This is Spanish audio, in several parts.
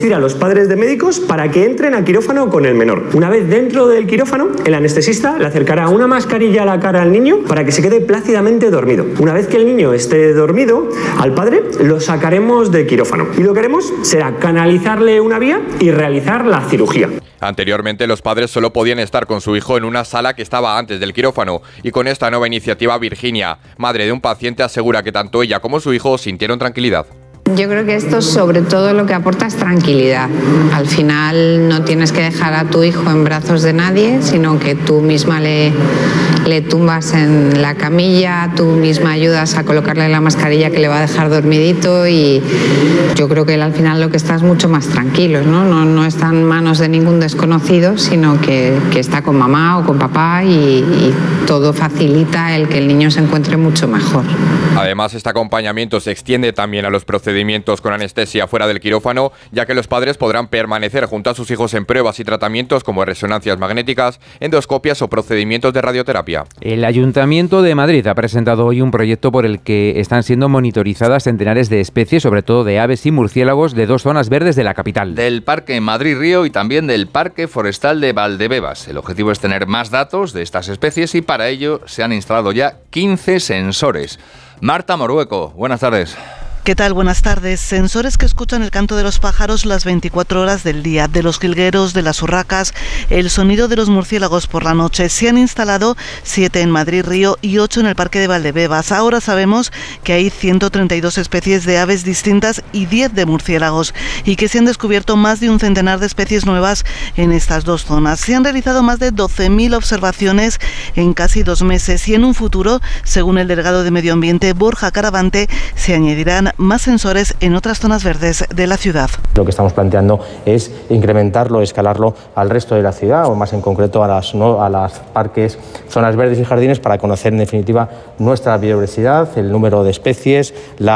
a los padres de médicos para que entren a quirófano con el menor. Una vez dentro del quirófano, el anestesista le acercará una mascarilla a la cara al niño para que se quede plácidamente dormido. Una vez que el niño esté dormido, al padre lo sacaremos del quirófano y lo que haremos será canalizarle una vía y realizar la cirugía. Anteriormente los padres solo podían estar con su hijo en una sala que estaba antes del quirófano y con esta nueva iniciativa Virginia, madre de un paciente, asegura que tanto ella como su hijo sintieron tranquilidad. Yo creo que esto sobre todo lo que aporta es tranquilidad. Al final no tienes que dejar a tu hijo en brazos de nadie, sino que tú misma le tumbas en la camilla, tú misma ayudas a colocarle la mascarilla que le va a dejar dormidito y yo creo que él al final lo que está es mucho más tranquilo, ¿no? No está en manos de ningún desconocido, sino que está con mamá o con papá y todo facilita el que el niño se encuentre mucho mejor. Además, este acompañamiento se extiende también a los procedimientos con anestesia fuera del quirófano, ya que los padres podrán permanecer junto a sus hijos en pruebas y tratamientos como resonancias magnéticas, endoscopias o procedimientos de radioterapia. El Ayuntamiento de Madrid ha presentado hoy un proyecto por el que están siendo monitorizadas centenares de especies, sobre todo de aves y murciélagos, de dos zonas verdes de la capital. Del Parque Madrid-Río y también del Parque Forestal de Valdebebas. El objetivo es tener más datos de estas especies y para ello se han instalado ya 15 sensores. Marta Morueco, buenas tardes. ¿Qué tal? Buenas tardes. Sensores que escuchan el canto de los pájaros las 24 horas del día, de los jilgueros, de las urracas, el sonido de los murciélagos por la noche. Se han instalado 7 en Madrid Río y 8 en el Parque de Valdebebas. Ahora sabemos que hay 132 especies de aves distintas y 10 de murciélagos y que se han descubierto más de un centenar de especies nuevas en estas dos zonas. Se han realizado más de 12.000 observaciones en casi 2 meses y en un futuro, según el delegado de Medio Ambiente, Borja Caravante, se añadirán más sensores en otras zonas verdes de la ciudad. Lo que estamos planteando es incrementarlo, escalarlo al resto de la ciudad, o más en concreto a las parques, zonas verdes y jardines, para conocer en definitiva nuestra biodiversidad, el número de especies,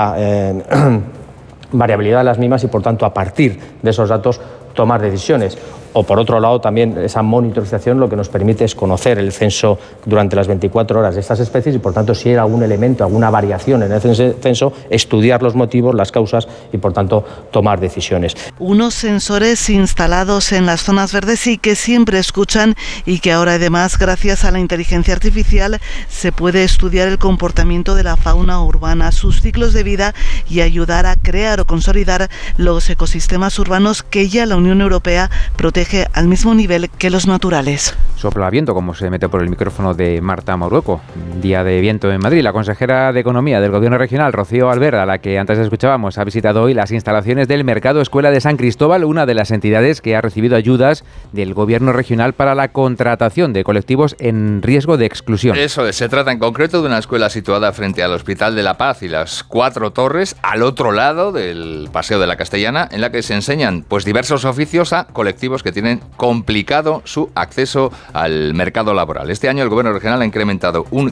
la variabilidad de las mismas y por tanto a partir de esos datos tomar decisiones. O por otro lado también esa monitorización lo que nos permite es conocer el censo durante las 24 horas de estas especies y por tanto si hay algún elemento, alguna variación en el censo, estudiar los motivos, las causas y por tanto tomar decisiones. Unos sensores instalados en las zonas verdes y que siempre escuchan y que ahora además gracias a la inteligencia artificial se puede estudiar el comportamiento de la fauna urbana, sus ciclos de vida y ayudar a crear o consolidar los ecosistemas urbanos que ya la Unión Europea protege al mismo nivel que los naturales. Sopla viento, como se mete por el micrófono de Marta Morueco. Día de viento en Madrid. La consejera de Economía del Gobierno Regional, Rocío Alberda, a la que antes escuchábamos, ha visitado hoy las instalaciones del Mercado Escuela de San Cristóbal, una de las entidades que ha recibido ayudas del Gobierno Regional para la contratación de colectivos en riesgo de exclusión. Eso es, se trata en concreto de una escuela situada frente al Hospital de la Paz y las 4 Torres, al otro lado del Paseo de la Castellana, en la que se enseñan pues diversos oficios a colectivos que tienen complicado su acceso al mercado laboral. Este año el Gobierno Regional ha incrementado un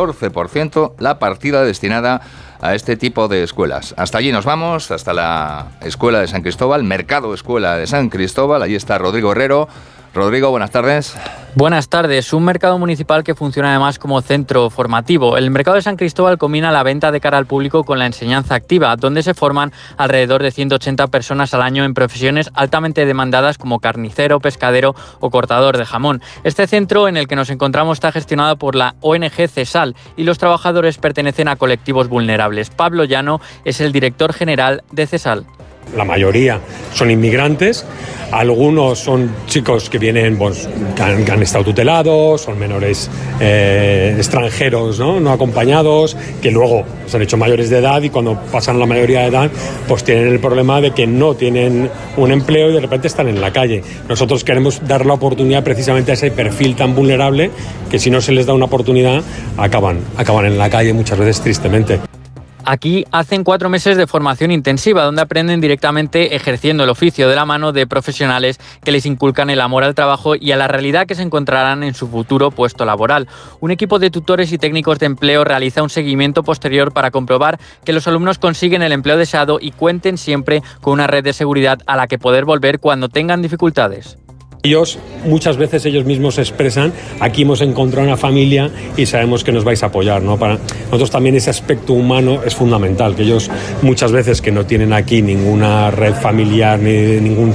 14% la partida destinada a este tipo de escuelas. Hasta allí nos vamos, hasta la Escuela de San Cristóbal, Mercado Escuela de San Cristóbal. Allí está Rodrigo Herrero. Rodrigo, buenas tardes. Buenas tardes. Un mercado municipal que funciona además como centro formativo. El mercado de San Cristóbal combina la venta de cara al público con la enseñanza activa, donde se forman alrededor de 180 personas al año en profesiones altamente demandadas como carnicero, pescadero o cortador de jamón. Este centro en el que nos encontramos está gestionado por la ONG CESAL y los trabajadores pertenecen a colectivos vulnerables. Pablo Llano es el director general de CESAL. La mayoría son inmigrantes, algunos son chicos que vienen, pues, que han estado tutelados, son menores extranjeros, no acompañados, que luego se han hecho mayores de edad y cuando pasan la mayoría de edad pues tienen el problema de que no tienen un empleo y de repente están en la calle. Nosotros queremos dar la oportunidad precisamente a ese perfil tan vulnerable que si no se les da una oportunidad acaban en la calle muchas veces tristemente. Aquí hacen 4 meses de formación intensiva, donde aprenden directamente ejerciendo el oficio de la mano de profesionales que les inculcan el amor al trabajo y a la realidad que se encontrarán en su futuro puesto laboral. Un equipo de tutores y técnicos de empleo realiza un seguimiento posterior para comprobar que los alumnos consiguen el empleo deseado y cuenten siempre con una red de seguridad a la que poder volver cuando tengan dificultades. Ellos, muchas veces ellos mismos expresan, aquí hemos encontrado una familia y sabemos que nos vais a apoyar, ¿no? Para nosotros también ese aspecto humano es fundamental, que ellos muchas veces que no tienen aquí ninguna red familiar ni ningún